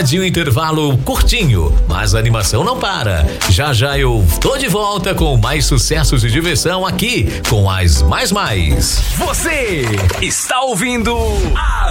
de um intervalo curtinho, mas a animação não para. Já já eu tô de volta com mais sucessos e diversão aqui com as Mais. Você está ouvindo a